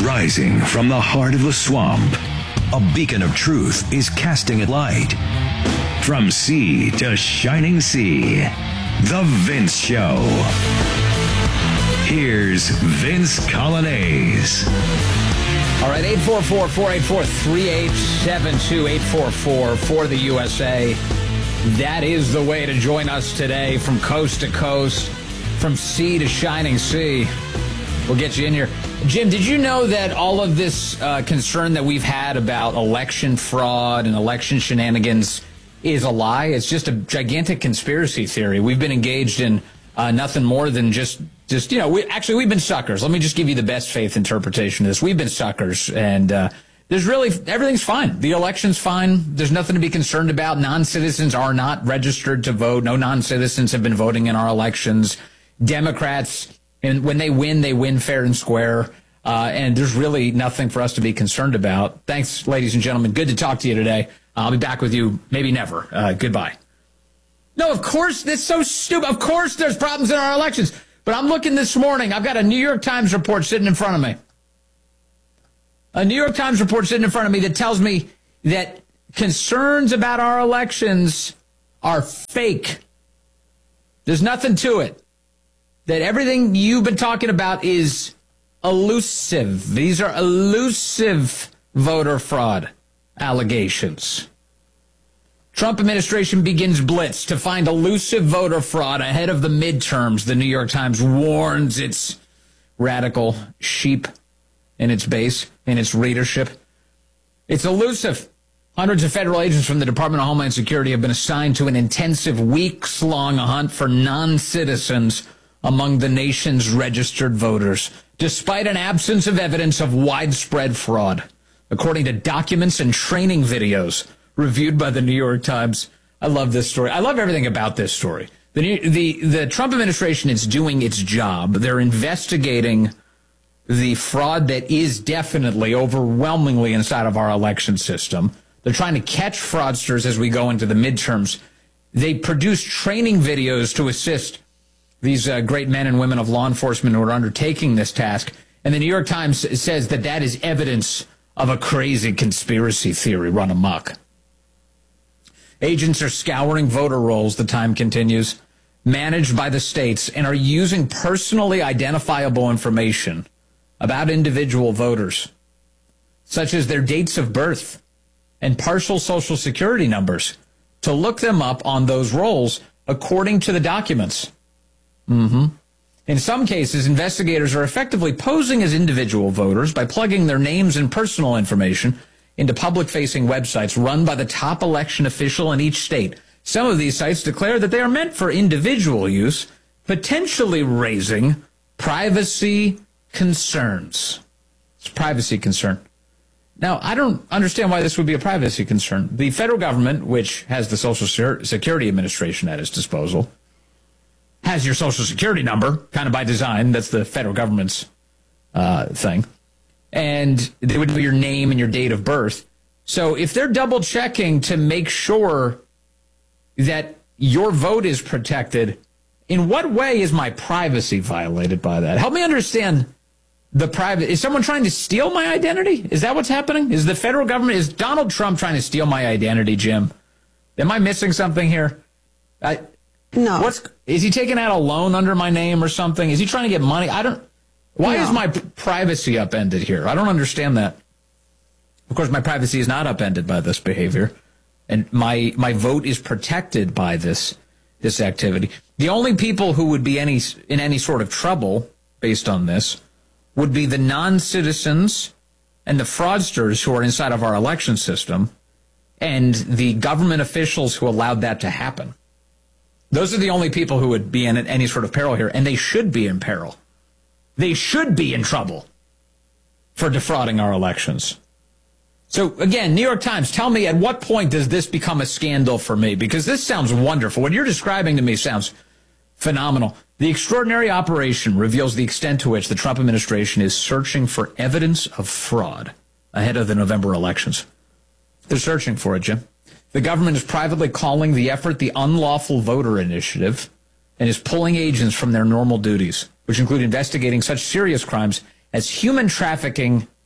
Rising from the heart of the swamp, a beacon of truth is casting its light. From sea to shining sea, The Vince Show. Here's Vince Coglianese. All right, 844-484-3872, 844 for the USA. That is the way to join us today, from coast to coast, from sea to shining sea. We'll get you in here. Jim, did you know that all of this concern that we've had about election fraud and election shenanigans is a lie? It's just a gigantic conspiracy theory. We've been engaged in nothing more than just we've been suckers. Let me just give you the best faith interpretation of this. We've been suckers, and everything's fine. The election's fine. There's nothing to be concerned about. Non-citizens are not registered to vote. No non-citizens have been voting in our elections. Democrats, and when they win fair and square. And there's really nothing for us to be concerned about. Thanks, ladies and gentlemen. Good to talk to you today. I'll be back with you maybe never. Goodbye. No, of course, this is so stupid. Of course there's problems in our elections. But I'm looking this morning. I've got a New York Times report sitting in front of me. A New York Times report sitting in front of me that tells me that concerns about our elections are fake. There's nothing to it. That everything you've been talking about is elusive. These are elusive voter fraud allegations. Trump administration begins blitz to find elusive voter fraud ahead of the midterms. The New York Times warns its radical sheep in its base, in its readership. It's elusive. Hundreds of federal agents from the Department of Homeland Security have been assigned to an intensive weeks-long hunt for non-citizens among the nation's registered voters, despite an absence of evidence of widespread fraud, according to documents and training videos reviewed by the New York Times. I love this story. I love everything about this story. The Trump administration is doing its job. They're investigating the fraud that is definitely overwhelmingly inside of our election system. They're trying to catch fraudsters as we go into the midterms. They produce training videos to assist these great men and women of law enforcement who are undertaking this task. And the New York Times says that that is evidence of a crazy conspiracy theory run amok. Agents are scouring voter rolls, the Time continues, managed by the states, and are using personally identifiable information about individual voters, such as their dates of birth and partial Social Security numbers, to look them up on those rolls according to the documents. In some cases, investigators are effectively posing as individual voters by plugging their names and personal information into public-facing websites run by the top election official in each state. Some of these sites declare that they are meant for individual use, potentially raising privacy concerns. It's a privacy concern. Now, I don't understand why this would be a privacy concern. The federal government, which has the Social Security Administration at its disposal, has your Social Security number, kind of by design. That's the federal government's thing. And they would know your name and your date of birth. So if they're double checking to make sure that your vote is protected, in what way is my privacy violated by that? Help me understand the private. Is someone trying to steal my identity? Is that what's happening? Is the federal government, is Donald Trump trying to steal my identity, Jim? Am I missing something here? No. Is he taking out a loan under my name or something? Is he trying to get money? Why is my privacy upended here? I don't understand that. Of course, my privacy is not upended by this behavior, and my vote is protected by this activity. The only people who would be in any sort of trouble based on this would be the non-citizens and the fraudsters who are inside of our election system and the government officials who allowed that to happen. Those are the only people who would be in any sort of peril here, and they should be in peril. They should be in trouble for defrauding our elections. So, again, New York Times, tell me, at what point does this become a scandal for me? Because this sounds wonderful. What you're describing to me sounds phenomenal. The extraordinary operation reveals the extent to which the Trump administration is searching for evidence of fraud ahead of the November elections. They're searching for it, Jim. The government is privately calling the effort the Unlawful Voter Initiative and is pulling agents from their normal duties, which include investigating such serious crimes as human trafficking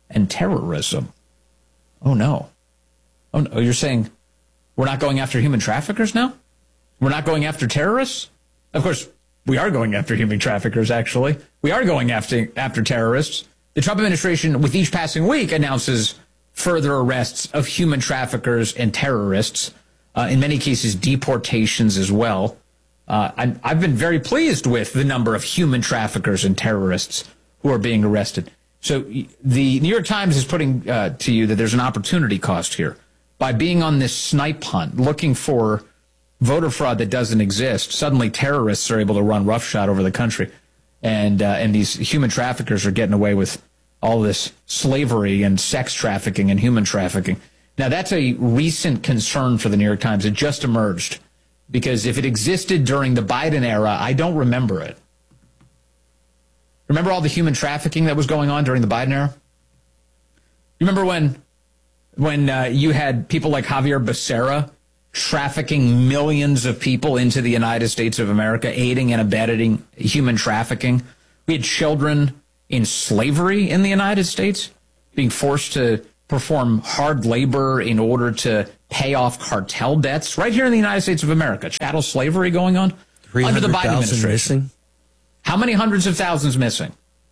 and terrorism. Oh, no. Oh, no. You're saying we're not going after human traffickers now? We're not going after terrorists? Of course, we are going after human traffickers, actually. We are going after terrorists. The Trump administration, with each passing week, announces further arrests of human traffickers and terrorists, in many cases deportations as well. I've been very pleased with the number of human traffickers and terrorists who are being arrested. So the New York Times is putting to you that there's an opportunity cost here. By being on this snipe hunt, looking for voter fraud that doesn't exist, suddenly terrorists are able to run roughshod over the country. And these human traffickers are getting away with all this slavery and sex trafficking and human trafficking. Now, that's a recent concern for the New York Times. It just emerged because if it existed during the Biden era, I don't remember it. Remember all the human trafficking that was going on during the Biden era? You remember when you had people like Javier Becerra trafficking millions of people into the United States of America, aiding and abetting human trafficking? We had children in slavery in the United States being forced to perform hard labor in order to pay off cartel debts right here in the United States of America. Chattel slavery going on under the Biden administration. Missing? How many hundreds of thousands missing?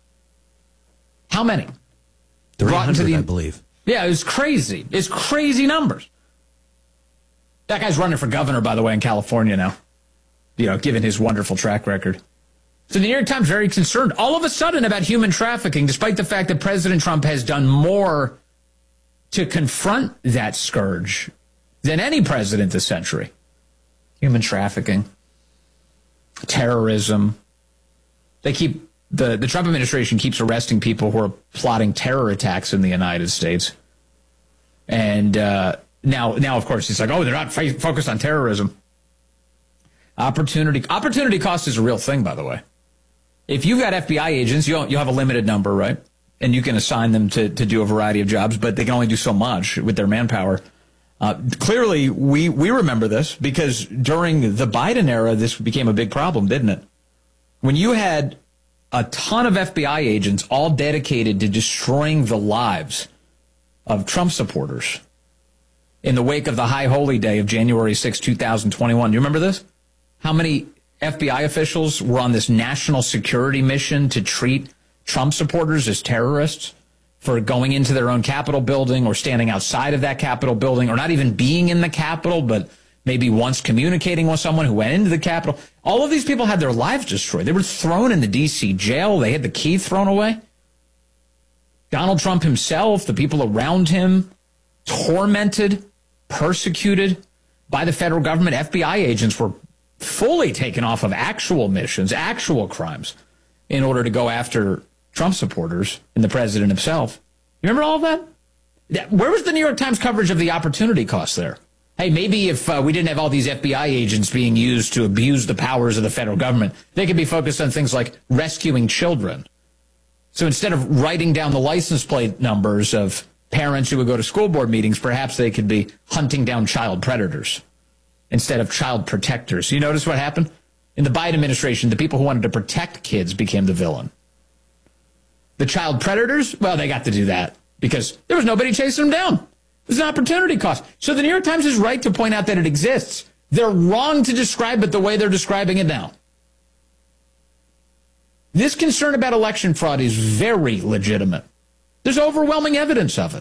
How many? 300, I believe. Yeah, it was crazy. It's crazy numbers. That guy's running for governor, by the way, in California now, given his wonderful track record. So the New York Times very concerned all of a sudden about human trafficking, despite the fact that President Trump has done more to confront that scourge than any president this century. Human trafficking, terrorism. The Trump administration keeps arresting people who are plotting terror attacks in the United States. And now, of course, it's like, oh, they're not focused on terrorism. Opportunity cost is a real thing, by the way. If you've got FBI agents, you'll have a limited number, right? And you can assign them to do a variety of jobs, but they can only do so much with their manpower. Clearly, we remember this because during the Biden era, this became a big problem, didn't it? When you had a ton of FBI agents all dedicated to destroying the lives of Trump supporters in the wake of the high holy day of January 6, 2021. Do you remember this? How many FBI officials were on this national security mission to treat Trump supporters as terrorists for going into their own Capitol building or standing outside of that Capitol building or not even being in the Capitol, but maybe once communicating with someone who went into the Capitol? All of these people had their lives destroyed. They were thrown in the D.C. jail. They had the key thrown away. Donald Trump himself, the people around him, tormented, persecuted by the federal government. FBI agents were fully taken off of actual missions, actual crimes, in order to go after Trump supporters and the president himself. You remember all of that? Where was the New York Times coverage of the opportunity cost there? Hey, maybe if we didn't have all these FBI agents being used to abuse the powers of the federal government, they could be focused on things like rescuing children. So instead of writing down the license plate numbers of parents who would go to school board meetings, perhaps they could be hunting down child predators instead of child protectors. You notice what happened? In the Biden administration, the people who wanted to protect kids became the villain. The child predators, well, they got to do that because there was nobody chasing them down. It was an opportunity cost. So the New York Times is right to point out that it exists. They're wrong to describe it the way they're describing it now. This concern about election fraud is very legitimate. There's overwhelming evidence of it.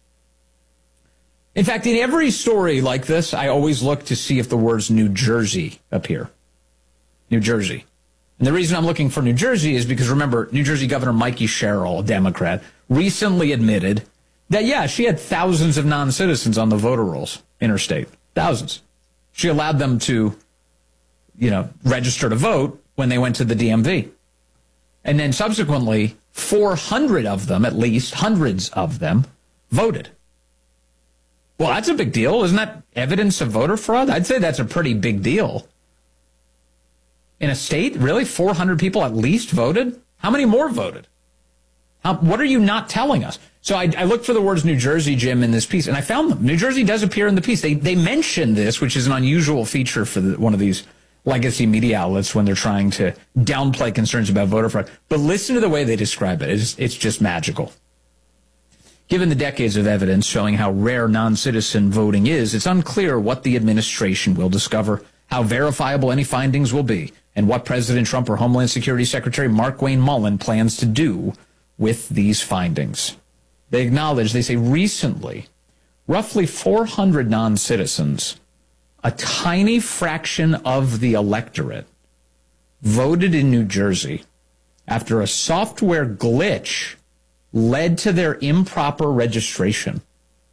In fact, in every story like this, I always look to see if the words New Jersey appear. New Jersey. And the reason I'm looking for New Jersey is because, remember, New Jersey Governor Mikey Sherrill, a Democrat, recently admitted that, yeah, she had thousands of non-citizens on the voter rolls in her state. Thousands. She allowed them to, register to vote when they went to the DMV. And then subsequently, 400 of them, at least, hundreds of them, voted. Well, that's a big deal. Isn't that evidence of voter fraud? I'd say that's a pretty big deal. In a state, really? 400 people at least voted? How many more voted? What are you not telling us? So I looked for the words New Jersey, Jim, in this piece, and I found them. New Jersey does appear in the piece. They mention this, which is an unusual feature for one of these legacy media outlets when they're trying to downplay concerns about voter fraud. But listen to the way they describe it. It's just magical. Given the decades of evidence showing how rare non-citizen voting is, it's unclear what the administration will discover, how verifiable any findings will be, and what President Trump or Homeland Security Secretary Markwayne Mullin plans to do with these findings. They acknowledge, they say recently, roughly 400 non-citizens, a tiny fraction of the electorate, voted in New Jersey after a software glitch led to their improper registration.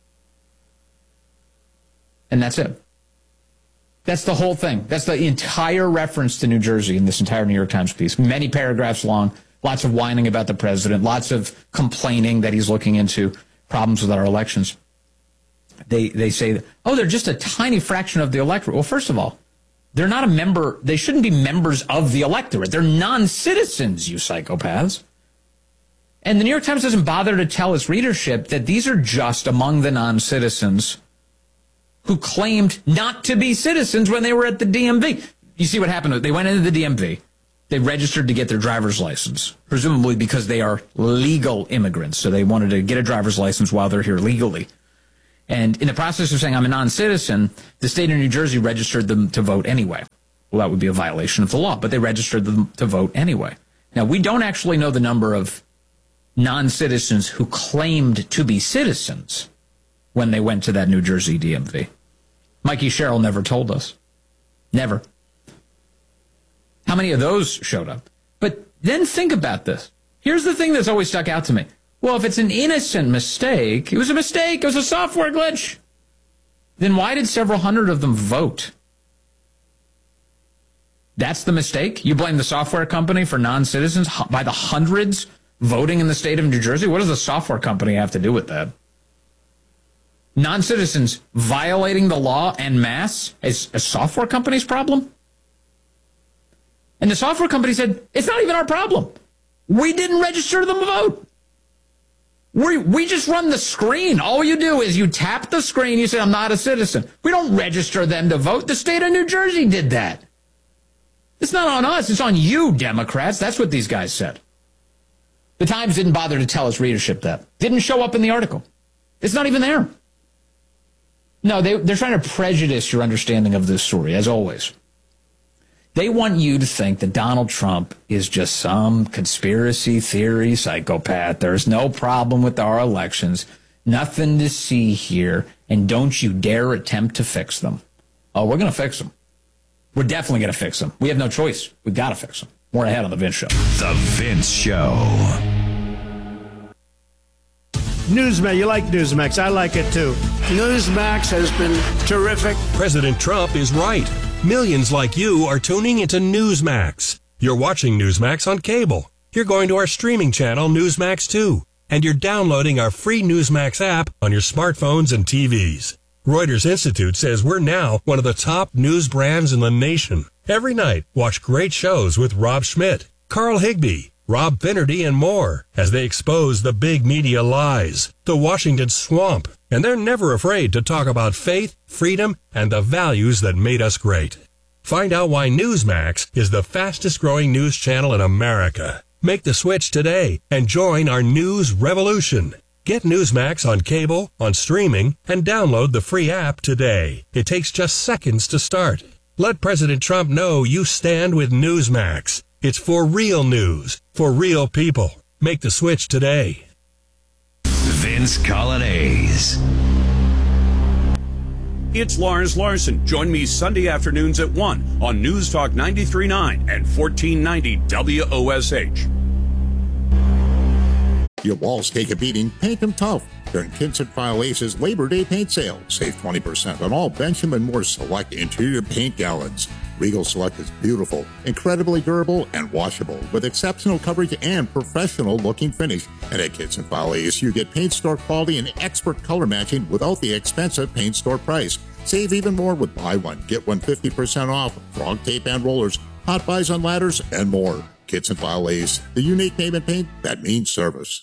And that's it. That's the whole thing. That's the entire reference to New Jersey in this entire New York Times piece. Many paragraphs long, lots of whining about the president, lots of complaining that he's looking into problems with our elections. They say, oh, they're just a tiny fraction of the electorate. Well, first of all, they're not a member. They shouldn't be members of the electorate. They're non-citizens, you psychopaths. And the New York Times doesn't bother to tell its readership that these are just among the non-citizens who claimed not to be citizens when they were at the DMV. You see what happened? They went into the DMV. They registered to get their driver's license, presumably because they are legal immigrants. So they wanted to get a driver's license while they're here legally. And in the process of saying I'm a non-citizen, the state of New Jersey registered them to vote anyway. Well, that would be a violation of the law, but they registered them to vote anyway. Now, we don't actually know the number of non-citizens who claimed to be citizens when they went to that New Jersey DMV. Mikey Sherrill never told us. Never. How many of those showed up? But then think about this. Here's the thing that's always stuck out to me. Well, if it's an innocent mistake, it was a mistake, it was a software glitch, then why did several hundred of them vote? That's the mistake? You blame the software company for non-citizens by the hundreds voting in the state of New Jersey? What does the software company have to do with that? Non-citizens violating the law en masse is a software company's problem? And the software company said, it's not even our problem. We didn't register them to vote. We just run the screen. All you do is you tap the screen, you say, I'm not a citizen. We don't register them to vote. The state of New Jersey did that. It's not on us. It's on you, Democrats. That's what these guys said. The Times didn't bother to tell its readership that. Didn't show up in the article. It's not even there. No, they're trying to prejudice your understanding of this story, as always. They want you to think that Donald Trump is just some conspiracy theory psychopath. There's no problem with our elections. Nothing to see here. And don't you dare attempt to fix them. Oh, we're going to fix them. We're definitely going to fix them. We have no choice. We've got to fix them. More ahead on The Vince Show. The Vince Show. Newsmax, you like Newsmax. I like it too. Newsmax has been terrific. President Trump is right. Millions like you are tuning into Newsmax. You're watching Newsmax on cable. You're going to our streaming channel, Newsmax 2. And you're downloading our free Newsmax app on your smartphones and TVs. Reuters Institute says we're now one of the top news brands in the nation. Every night, watch great shows with Rob Schmidt, Carl Higbie, Rob Finnerty, and more as they expose the big media lies, the Washington swamp, and they're never afraid to talk about faith, freedom, and the values that made us great. Find out why Newsmax is the fastest growing news channel in America. Make the switch today and join our news revolution. Get Newsmax on cable, on streaming, and download the free app today. It takes just seconds to start. Let President Trump know you stand with Newsmax. It's for real news, for real people. Make the switch today. Vince Colonnese. It's Lars Larson. Join me Sunday afternoons at 1 on News Talk 93.9 and 1490 WOSH. Your walls take a beating, paint them tough. During Kinsett File Ace's Labor Day paint sale, save 20% on all Benjamin Moore Select interior paint gallons. Regal Select is beautiful, incredibly durable, and washable, with exceptional coverage and professional-looking finish. And at Kinsett File Ace, you get paint store quality and expert color matching without the expensive paint store price. Save even more with buy one, get one 50% off, frog tape and rollers, hot buys on ladders, and more. Kinsett File Ace, the unique name in paint that means service.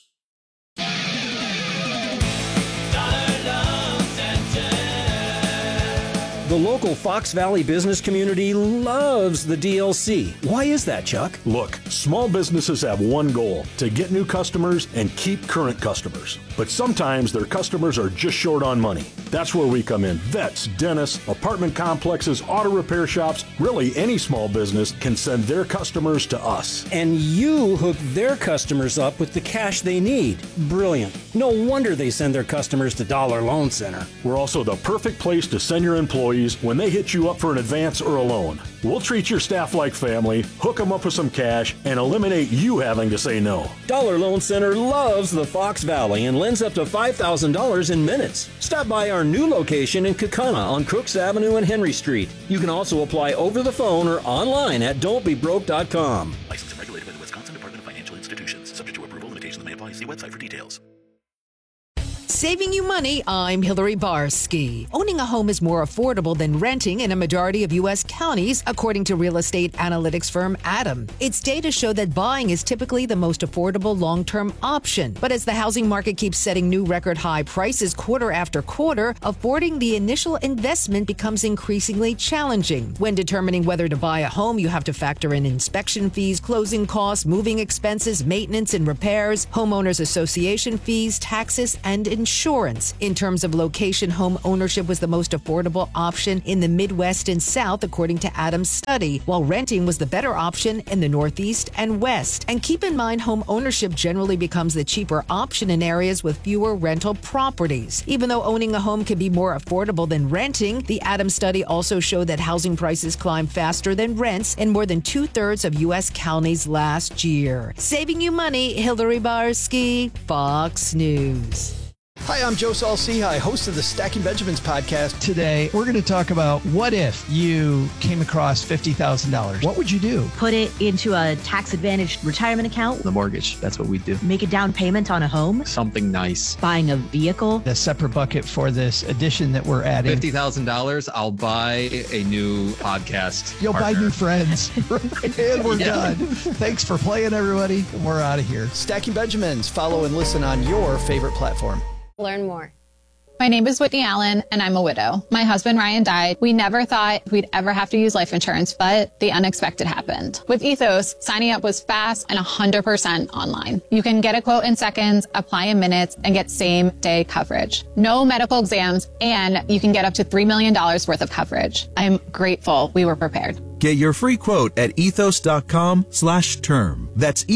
The local Fox Valley business community loves the DLC. Why is that, Chuck? Look, small businesses have one goal, to get new customers and keep current customers. But sometimes their customers are just short on money. That's where we come in. Vets, dentists, apartment complexes, auto repair shops, really any small business can send their customers to us. And you hook their customers up with the cash they need. Brilliant. No wonder they send their customers to Dollar Loan Center. We're also the perfect place to send your employees when they hit you up for an advance or a loan. We'll treat your staff like family, hook them up with some cash, and eliminate you having to say no. Dollar Loan Center loves the Fox Valley and lends up to $5,000 in minutes. Stop by our new location in Kaukauna on Crooks Avenue and Henry Street. You can also apply over the phone or online at don'tbebroke.com. Licensed and regulated by the Wisconsin Department of Financial Institutions. Subject to approval, limitations may apply. See website for details. Saving you money, I'm Hillary Barsky. Owning a home is more affordable than renting in a majority of U.S. counties, according to real estate analytics firm Adam. Its data show that buying is typically the most affordable long-term option. But as the housing market keeps setting new record high prices quarter after quarter, affording the initial investment becomes increasingly challenging. When determining whether to buy a home, you have to factor in inspection fees, closing costs, moving expenses, maintenance and repairs, homeowners association fees, taxes, and insurance. In terms of location, home ownership was the most affordable option in the Midwest and South, according to Adam's study, while renting was the better option in the Northeast and West. And keep in mind, home ownership generally becomes the cheaper option in areas with fewer rental properties. Even though owning a home can be more affordable than renting, the Adams study also showed that housing prices climbed faster than rents in more than 2/3 of U.S. counties last year. Saving you money, Hillary Barsky, Fox News. Hi, I'm Joe Saul-Sehy, host of the Stacking Benjamins podcast. Today, we're going to talk about what if you came across $50,000. What would you do? Put it into a tax-advantaged retirement account. The mortgage, that's what we do. Make a down payment on a home. Something nice. Buying a vehicle. A separate bucket for this addition that we're adding. $50,000, I'll buy a new podcast You'll partner. buy new friends. And we're done. Thanks for playing, everybody. We're out of here. Stacking Benjamins. Follow and listen on your favorite platform. Learn more. My name is Whitney Allen, and I'm a widow. My husband, Ryan, died. We never thought we'd ever have to use life insurance, but the unexpected happened. With Ethos, signing up was fast and 100% online. You can get a quote in seconds, apply in minutes, and get same-day coverage. No medical exams, and you can get up to $3 million worth of coverage. I'm grateful we were prepared. Get your free quote at ethos.com/term. That's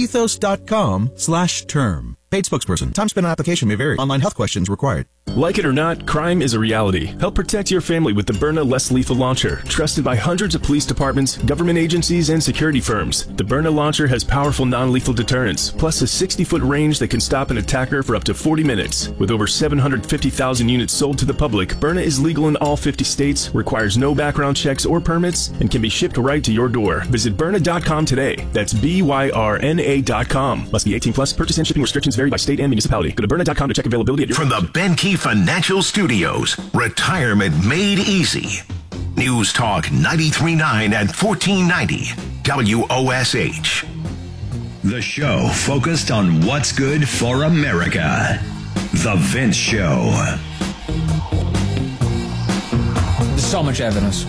ethos.com/term. Paid spokesperson. Time spent on application may vary. Online health questions required. Like it or not, crime is a reality. Help protect your family with the Byrna Less Lethal Launcher, trusted by hundreds of police departments, government agencies, and security firms. The Byrna launcher has powerful non-lethal deterrence, plus a 60-foot range that can stop an attacker for up to 40 minutes. With over 750,000 units sold to the public, Byrna is legal in all 50 states, requires no background checks or permits, and can be shipped right to your door. Visit Byrna.com today. That's BYRNA.com. Must be 18 plus. Purchase and shipping restrictions vary by state and municipality. Go to Byrna.com to check availability at your From the Ben Key Financial Studios, retirement made easy. News Talk 93.9 and 1490 WOSH. The show focused on what's good for America. The Vince Show. There's so much evidence.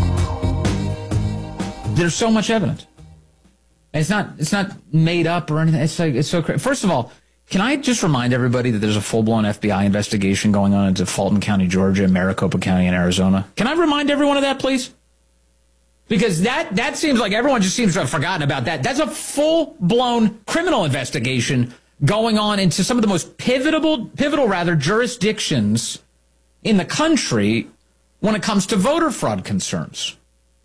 There's so much evidence. It's not made up or anything. It's so crazy. First of all, can I just remind everybody that there's a full-blown FBI investigation going on into Fulton County, Georgia, Maricopa County, and Arizona? Can I remind everyone of that, please? Because that seems like everyone just seems to have forgotten about that. That's a full-blown criminal investigation going on into some of the most pivotal jurisdictions in the country when it comes to voter fraud concerns.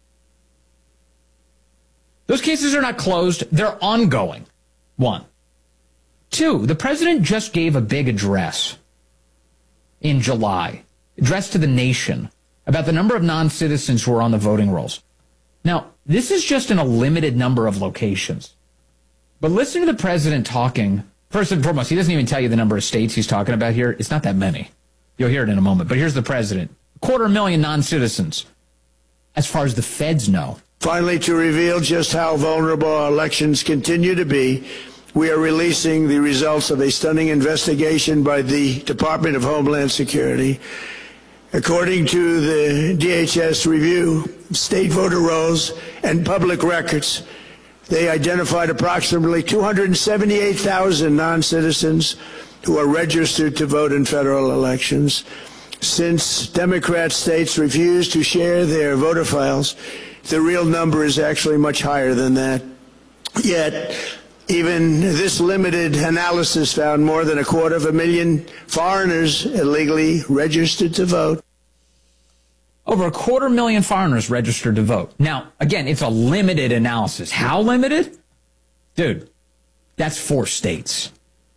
Those cases are not closed. They're ongoing. One. Two, the president just gave a big address in July, address to the nation, about the number of non-citizens who are on the voting rolls. Now, this is just in a limited number of locations. But listen to the president talking. First and foremost, he doesn't even tell you the number of states he's talking about here. It's not that many. You'll hear it in a moment. But here's the president. 250,000 non-citizens, as far as the feds know. Finally, to reveal just how vulnerable our elections continue to be, we are releasing the results of a stunning investigation by the Department of Homeland Security According to the DHS review of state voter rolls and public records, they identified approximately 278,000 non-citizens who are registered to vote in federal elections. Since Democrat states refuse to share their voter files, the real number is actually much higher than that. Yet, even this limited analysis found more than 250,000 foreigners illegally registered to vote. Over 250,000 foreigners registered to vote. Now, again, it's a limited analysis. How limited? Dude, that's 4 states.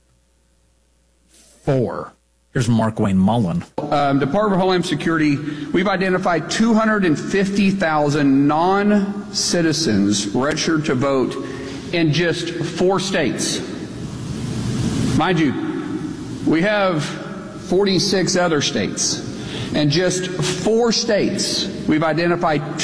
4. Here's Mark Wayne Mullen. Department of Homeland Security, we've identified 250,000 non-citizens registered to vote in just 4 states. Mind you, we have 46 other states. In just 4 states, we've identified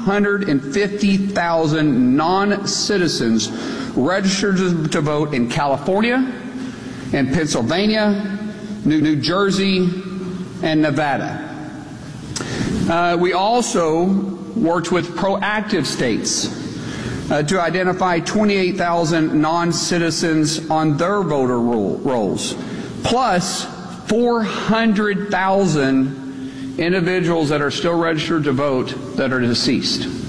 250,000 non-citizens registered to vote in California, in Pennsylvania, New Jersey, and Nevada. We also worked with proactive states to identify 28,000 non-citizens on their voter rolls, plus 400,000 individuals that are still registered to vote that are deceased.